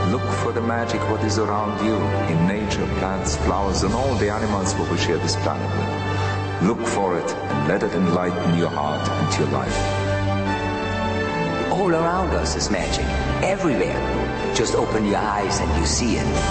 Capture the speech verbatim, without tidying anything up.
Look for the magic what is around you, in nature, plants, flowers, and all the animals who we share this planet with. Look for it and let it enlighten your heart and your life. All around us is magic, everywhere. Just open your eyes and you see it.